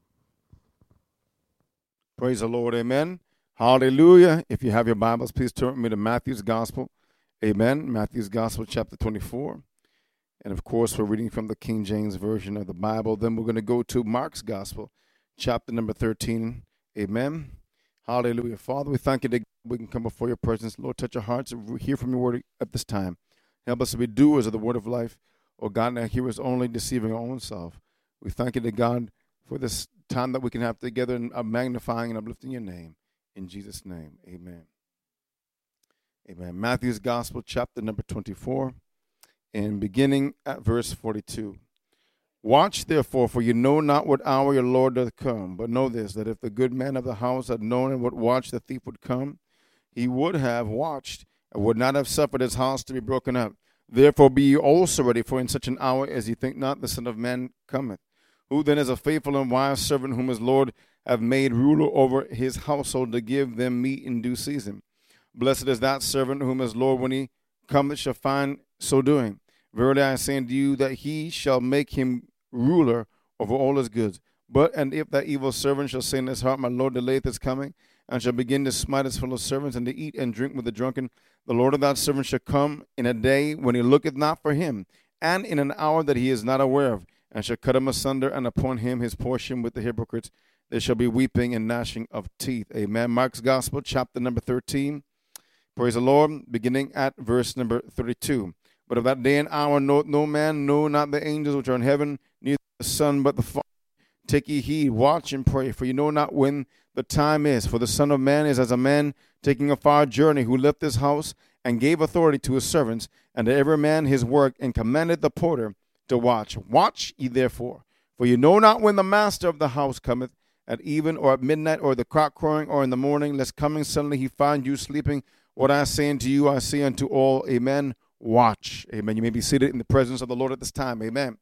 Praise the Lord. Amen. Hallelujah. If you have your Bibles, please turn with me to Matthew's Gospel. Amen. Matthew's Gospel, chapter twenty-four. And, of course, we're reading from the King James Version of the Bible. Then we're going to go to Mark's Gospel, chapter number thirteen. Amen. Hallelujah. Father, we thank you that we can come before your presence. Lord, touch our hearts and hear from your word at this time. Help us to be doers of the word of life. Oh, God, not hearers only, deceiving our own self. We thank you to God for this time that we can have together and uh, magnifying and uplifting your name. In Jesus' name, amen. Amen. Matthew's Gospel, chapter number twenty-four, and beginning at verse forty-two. Watch therefore, for you know not what hour your Lord doth come. But know this, that if the good man of the house had known in what watch the thief would come, he would have watched, and would not have suffered his house to be broken up. Therefore be ye also ready, for in such an hour as ye think not, the Son of Man cometh. Who then is a faithful and wise servant, whom his Lord hath made ruler over his household, to give them meat in due season? Blessed is that servant whom his Lord, when he cometh, shall find so doing. Verily I say unto you, that he shall make him ruler over all his goods. But and if that evil servant shall say in his heart, my Lord delayeth his coming, and shall begin to smite his fellow servants, and to eat and drink with the drunken, the Lord of that servant shall come in a day when he looketh not for him, and in an hour that he is not aware of, and shall cut him asunder, and appoint him his portion with the hypocrites. There shall be weeping and gnashing of teeth. Amen. Mark's Gospel, chapter number thirteen. Praise the Lord, beginning at verse number thirty-two. But of that day and hour no, no man, no, not the angels which are in heaven, neither the Son, but the Father. Take ye heed, watch and pray, for you know not when the time is. For the Son of Man is as a man taking a far journey, who left his house and gave authority to his servants, and to every man his work, and commanded the porter to watch. Watch ye therefore, for you know not when the master of the house cometh, at even, or at midnight, or the cock crowing, or in the morning, lest coming suddenly he find you sleeping. What I say unto you, I say unto all, amen. Watch. Amen. You may be seated in the presence of the Lord at this time. Amen.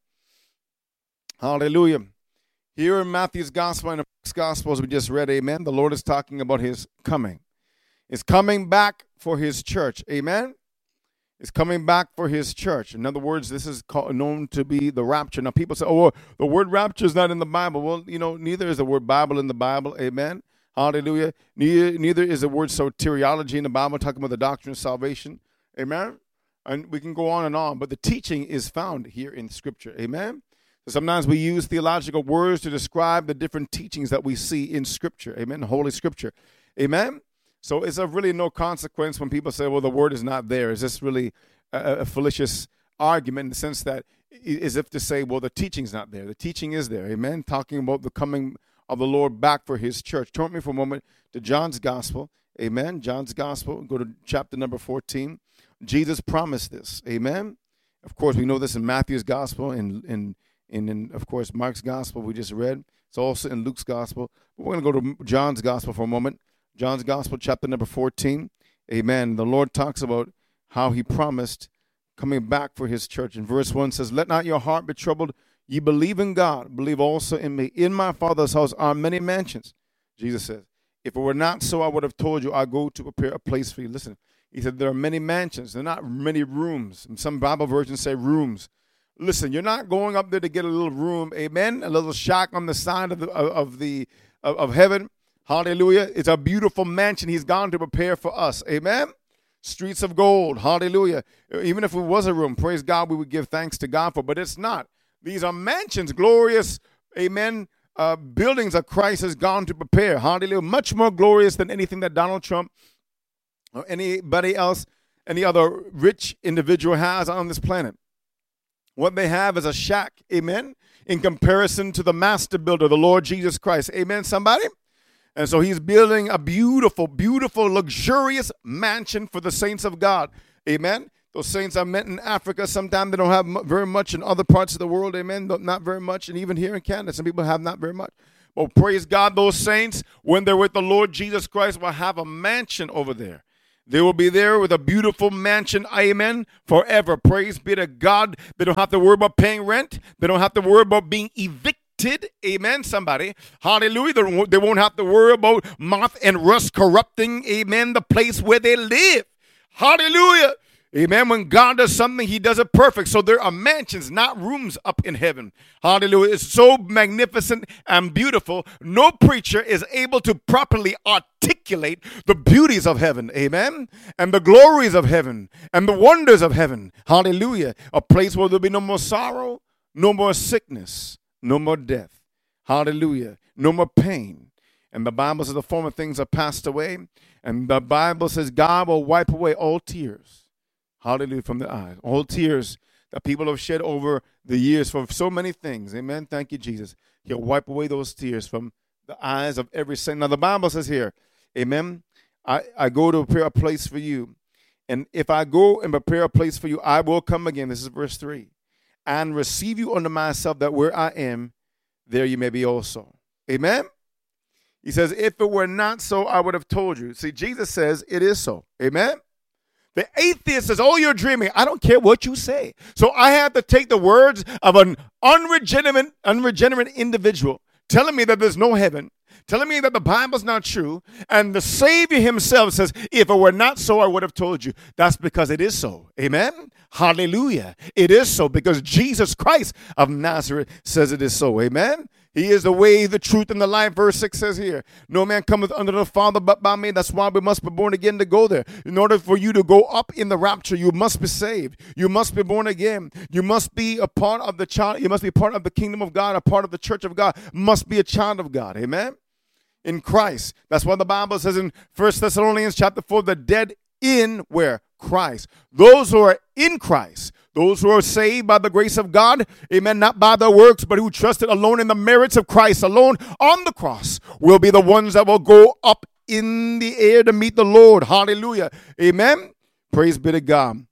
Hallelujah. Here in Matthew's Gospel and the Mark's Gospel, as we just read, amen, the Lord is talking about his coming. He's coming back for his church. Amen. He's coming back for his church. In other words, this is called, known to be the rapture. Now, people say, oh, well, the word rapture is not in the Bible. Well, you know, neither is the word Bible in the Bible. Amen. Hallelujah. Neither, neither is the word soteriology in the Bible, talking about the doctrine of salvation. Amen. And we can go on and on, but the teaching is found here in Scripture. Amen. So sometimes we use theological words to describe the different teachings that we see in Scripture. Amen. Holy Scripture. Amen. So it's of really no consequence when people say, well, the word is not there. Is this really a, a fallacious argument in the sense that, as if to say, well, the teaching's not there. The teaching is there. Amen. Talking about the coming of the Lord back for his church. Turn with me for a moment to John's Gospel. Amen. John's Gospel. Go to chapter number fourteen. Jesus promised this. Amen. Of course, we know this in Matthew's Gospel and in, in, in, of course, Mark's Gospel we just read. It's also in Luke's Gospel. But we're going to go to John's Gospel for a moment. John's Gospel, chapter number fourteen. Amen. The Lord talks about how he promised coming back for his church. And verse one says, let not your heart be troubled. ye believe in God, believe also in me. In my Father's house are many mansions. Jesus says, if it were not so, I would have told you, I go to prepare a place for you. Listen, he said, there are many mansions. They're not many rooms. Some Bible versions say rooms. Listen, you're not going up there to get a little room, amen, a little shack on the side of the of the of, of heaven. Hallelujah. It's a beautiful mansion he's gone to prepare for us, amen. Streets of gold, hallelujah. Even if it was a room, praise God, we would give thanks to God for, but it's not. These are mansions, glorious, amen, uh, buildings that Christ has gone to prepare, hallelujah. Much more glorious than anything that Donald Trump or anybody else, any other rich individual has on this planet. What they have is a shack, amen, in comparison to the master builder, the Lord Jesus Christ. Amen, somebody? And so he's building a beautiful, beautiful, luxurious mansion for the saints of God. Amen? Those saints are met in Africa. Sometimes they don't have very much in other parts of the world. Amen? Not very much. And even here in Canada, some people have not very much. But praise God, those saints, when they're with the Lord Jesus Christ, will have a mansion over there. They will be there with a beautiful mansion, amen, forever. Praise be to God. They don't have to worry about paying rent. They don't have to worry about being evicted. Amen, somebody. Hallelujah. They won't have to worry about moth and rust corrupting, amen, the place where they live. Hallelujah. Amen. When God does something, he does it perfect. So there are mansions, not rooms up in heaven. Hallelujah. It's so magnificent and beautiful. No preacher is able to properly articulate the beauties of heaven. Amen. And the glories of heaven and the wonders of heaven. Hallelujah. A place where there'll be no more sorrow, no more sickness, no more death. Hallelujah. No more pain. And the Bible says the former things are passed away. And the Bible says God will wipe away all tears. Hallelujah, from the eyes. All tears that people have shed over the years for so many things. Amen. Thank you, Jesus. He'll wipe away those tears from the eyes of every saint. Now, the Bible says here, amen, I, I go to prepare a place for you. And if I go and prepare a place for you, I will come again. This is verse three. And receive you unto myself, that where I am, there you may be also. Amen. He says, if it were not so, I would have told you. See, Jesus says it is so. Amen. The atheist says, oh, you're dreaming. I don't care what you say. So I have to take the words of an unregenerate, unregenerate individual telling me that there's no heaven, telling me that the Bible's not true, and the Savior himself says, if it were not so, I would have told you. That's because it is so. Amen? Hallelujah. It is so because Jesus Christ of Nazareth says it is so. Amen? He is the way, the truth, and the life. Verse six says here, no man cometh unto the Father but by me. That's why we must be born again to go there. In order for you to go up in the rapture, you must be saved. You must be born again. You must be a part of the child. You must be part of the kingdom of God, a part of the church of God. Must be a child of God. Amen? In Christ. That's why the Bible says in First Thessalonians chapter four, the dead in where? Christ. Those who are in Christ. Those who are saved by the grace of God, amen, not by their works, but who trusted alone in the merits of Christ alone on the cross, will be the ones that will go up in the air to meet the Lord. Hallelujah. Amen. Praise be to God.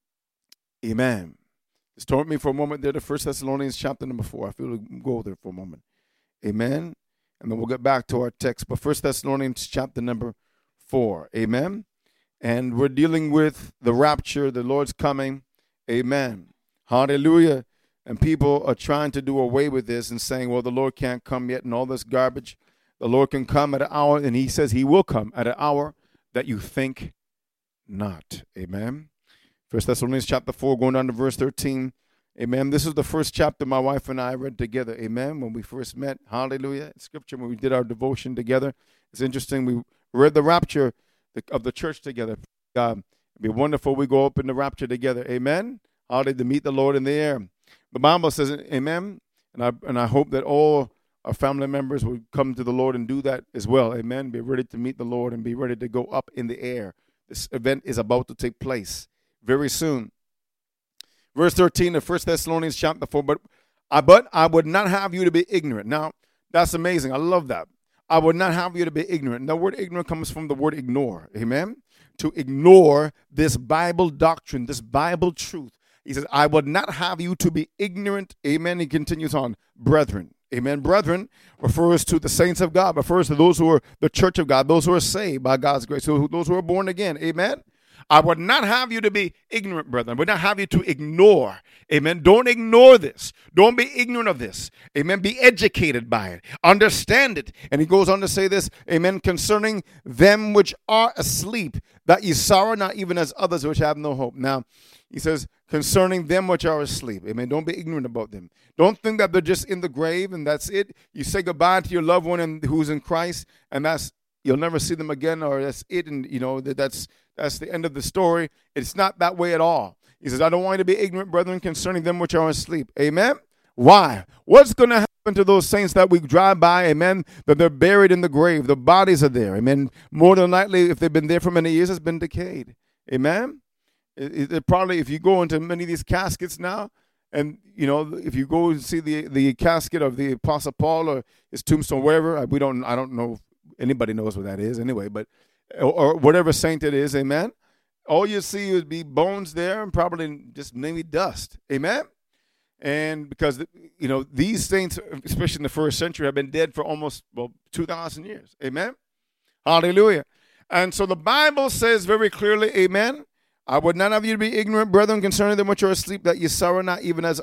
Amen. Just turn with me for a moment there to First Thessalonians chapter number four. I feel to go there for a moment. Amen. And then we'll get back to our text. But First Thessalonians chapter number four. Amen. And we're dealing with the rapture, the Lord's coming. Amen. Hallelujah. And people are trying to do away with this and saying, well, the Lord can't come yet and all this garbage. The Lord can come at an hour, and he says he will come at an hour that you think not. Amen. First Thessalonians chapter four, going down to verse thirteen. Amen. This is the first chapter my wife and I read together. Amen. When we first met. Hallelujah. Scripture, when we did our devotion together. It's interesting. We read the rapture of the church together. God. It'd be wonderful we go up in the rapture together. Amen. Hallelujah, to meet the Lord in the air. The Bible says, amen. And I and I hope that all our family members will come to the Lord and do that as well. Amen. Be ready to meet the Lord and be ready to go up in the air. This event is about to take place very soon. Verse thirteen of First Thessalonians chapter four. But I, but I would not have you to be ignorant. Now, that's amazing. I love that. I would not have you to be ignorant. The word ignorant comes from the word ignore. Amen. To ignore this Bible doctrine, this Bible truth. He says, I would not have you to be ignorant. Amen. He continues on, brethren. Amen. Brethren refers to the saints of God, refers to those who are the church of God, those who are saved by God's grace, so those who are born again. Amen. I would not have you to be ignorant, brethren. I would not have you to ignore. Amen. Don't ignore this. Don't be ignorant of this. Amen. Be educated by it. Understand it. And he goes on to say this, amen, concerning them which are asleep, that ye sorrow not even as others which have no hope. Now, he says, concerning them which are asleep. Amen. Don't be ignorant about them. Don't think that they're just in the grave and that's it. You say goodbye to your loved one and who's in Christ, and that's, you'll never see them again, or that's it, and you know that that's that's the end of the story. It's not that way at all. He says, I don't want you to be ignorant, brethren, concerning them which are asleep. Amen. Why? What's going to happen to those saints that we drive by? Amen. That they're buried in the grave. The bodies are there. Amen. More than likely, if they've been there for many years, it's been decayed. Amen. It, it probably, if you go into many of these caskets now, and you know, if you go and see the the casket of the Apostle Paul or his tombstone, wherever, we don't, I don't know if anybody knows what that is anyway, but or, or whatever saint it is, amen. All you see would be bones there and probably just maybe dust, amen. And because you know these saints, especially in the first century, have been dead for almost well two thousand years, amen. Hallelujah. And so the Bible says very clearly, amen. I would not have you to be ignorant, brethren, concerning them which are asleep, that ye sorrow not even as